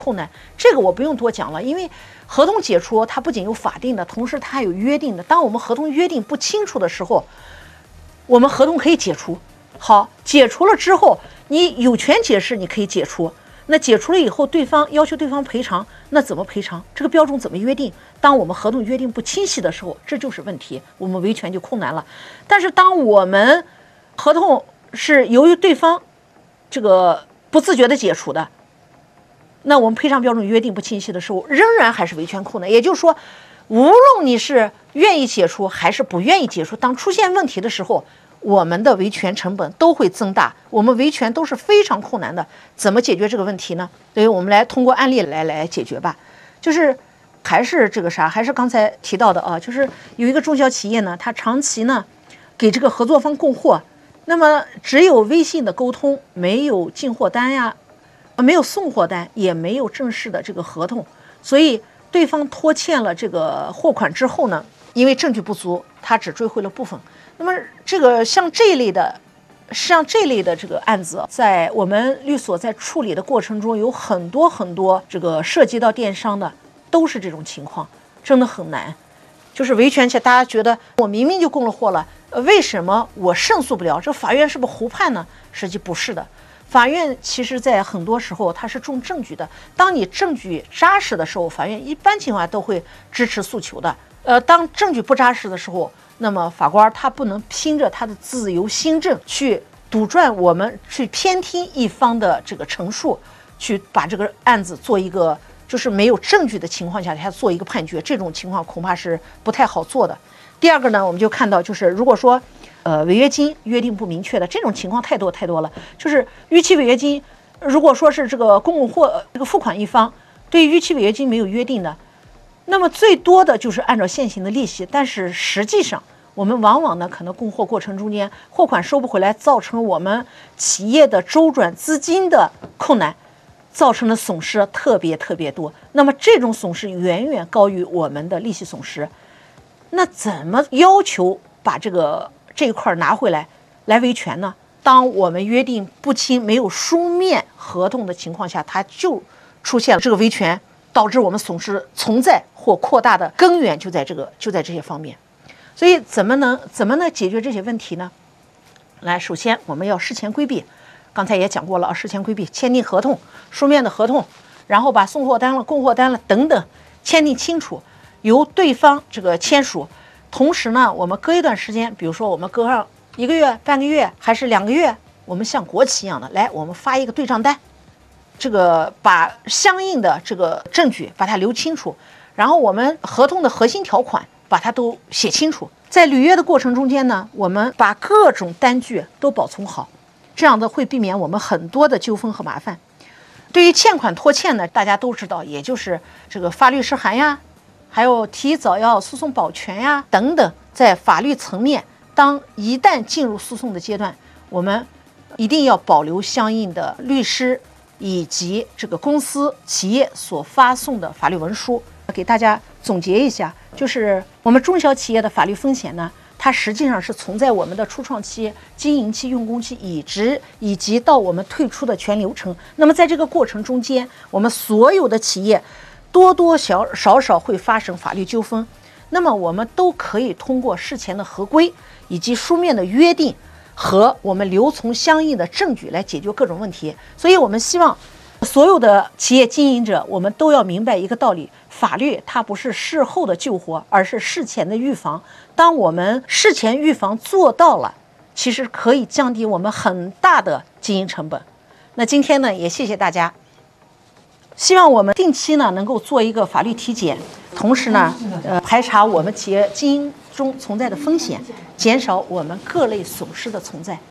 困难，这个我不用多讲了，因为合同解除它不仅有法定的，同时它还有约定的。当我们合同约定不清楚的时候，我们合同可以解除。好，解除了之后，你有权解释，你可以解除。那解除了以后，对方要求对方赔偿，那怎么赔偿？这个标准怎么约定？当我们合同约定不清晰的时候，这就是问题，我们维权就困难了。但是当我们合同是由于对方这个不自觉的解除的，那我们赔偿标准约定不清晰的时候，仍然还是维权困难。也就是说，无论你是愿意解除还是不愿意解除，当出现问题的时候，我们的维权成本都会增大，我们维权都是非常困难的。怎么解决这个问题呢？所以我们来通过案例来解决吧。就是还是这个啥，还是刚才提到的啊，就是有一个中小企业呢，它长期呢给这个合作方供货，那么只有微信的沟通，没有进货单呀，没有送货单，也没有正式的这个合同，所以对方拖欠了这个货款之后呢，因为证据不足，他只追回了部分。那么这个像这类的这个案子，在我们律所在处理的过程中，有很多这个涉及到电商的，都是这种情况，真的很难。就是维权起来，大家觉得我明明就供了货了，为什么我胜诉不了？这法院是不是胡判呢？实际不是的。法院其实在很多时候它是重证据的，当你证据扎实的时候，法院一般情况下都会支持诉求的。当证据不扎实的时候，那么法官他不能凭着他的自由心证去杜撰我们去偏听一方的这个陈述，去把这个案子做一个就是没有证据的情况下他做一个判决，这种情况恐怕是不太好做的。第二个呢，我们就看到就是如果说违约金约定不明确的这种情况太多了，就是逾期违约金，如果说是这个公共货这个付款一方对逾期违约金没有约定的，那么最多的就是按照现行的利息，但是实际上我们往往呢可能供货过程中间货款收不回来，造成我们企业的周转资金的困难，造成的损失特别多。那么这种损失远远高于我们的利息损失。那怎么要求把这一块拿回来维权呢？当我们约定不清、没有书面合同的情况下，它就出现了这个维权，导致我们损失存在或扩大的根源就在这些方面。所以怎么能解决这些问题呢？来，首先我们要事前规避，刚才也讲过了啊，事前规避，签订合同，书面的合同，然后把送货单了、供货单了等等签订清楚，由对方这个签署。同时呢，我们隔一段时间，比如说我们隔上1个月、半个月还是2个月，我们像国企一样的来，我们发一个对账单，这个把相应的这个证据把它留清楚，然后我们合同的核心条款把它都写清楚。在履约的过程中间呢，我们把各种单据都保存好，这样的会避免我们很多的纠纷和麻烦。对于欠款拖欠呢，大家都知道，也就是这个发律师函呀，还有提早要诉讼保全呀等等，在法律层面，一旦进入诉讼的阶段，我们一定要保留相应的律师以及这个公司企业所发送的法律文书。给大家总结一下，就是我们中小企业的法律风险呢，它实际上是存在我们的初创期、经营期、用工期以及到我们退出的全流程。那么在这个过程中间，我们所有的企业多少会发生法律纠纷，那么我们都可以通过事前的合规以及书面的约定和我们留存相应的证据来解决各种问题。所以我们希望所有的企业经营者，我们都要明白一个道理，法律它不是事后的救活，而是事前的预防。当我们事前预防做到了，其实可以降低我们很大的经营成本。那今天呢，也谢谢大家，希望我们定期呢能够做一个法律体检，同时呢排查我们企业经营中存在的风险，减少我们各类损失的存在。